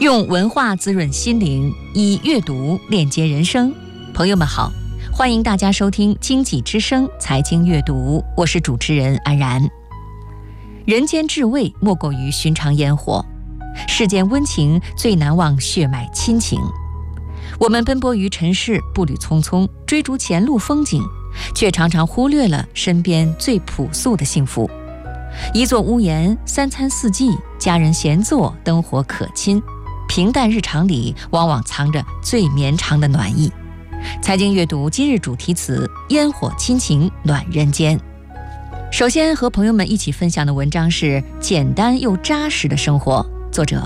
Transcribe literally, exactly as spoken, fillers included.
用文化滋润心灵，以阅读链接人生。朋友们好，欢迎大家收听经济之声财经阅读，我是主持人安然。人间至味莫过于寻常烟火，世间温情最难忘血脉亲情。我们奔波于尘世，步履匆匆，追逐前路风景，却常常忽略了身边最朴素的幸福。一座屋檐，三餐四季，家人闲坐，灯火可亲，平淡日常里往往藏着最绵长的暖意。财经阅读今日主题词：烟火亲情暖人间。首先和朋友们一起分享的文章是《简单又扎实的生活》，作者